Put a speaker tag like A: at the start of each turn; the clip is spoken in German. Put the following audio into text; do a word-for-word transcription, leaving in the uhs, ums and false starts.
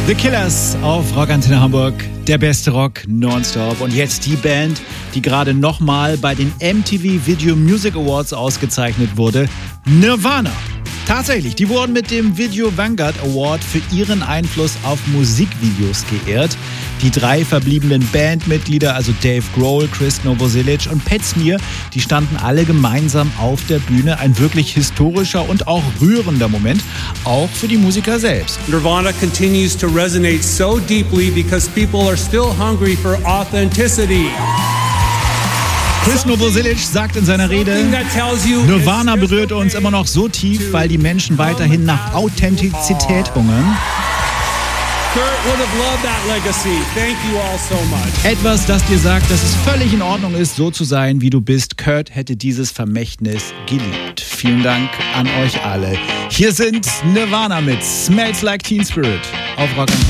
A: The Killers auf Rock Antenne Hamburg, der beste Rock nonstop. Und jetzt die Band, die gerade nochmal bei den M T V Video Music Awards ausgezeichnet wurde, Nirvana. Tatsächlich, die wurden mit dem Video Vanguard Award für ihren Einfluss auf Musikvideos geehrt. Die drei verbliebenen Bandmitglieder, also Dave Grohl, Chris Novoselic und Pat Smear, die standen alle gemeinsam auf der Bühne. Ein wirklich historischer und auch rührender Moment, auch für die Musiker selbst.
B: Nirvana continues to resonate so deeply because people are still hungry for authenticity.
A: Chris Novoselic sagt in seiner Rede, Nirvana berührt uns immer noch so tief, weil die Menschen weiterhin nach Authentizität hungern. Etwas, das dir sagt, dass es völlig in Ordnung ist, so zu sein, wie du bist. Kurt hätte dieses Vermächtnis geliebt. Vielen Dank an euch alle. Hier sind Nirvana mit Smells Like Teen Spirit auf Rock and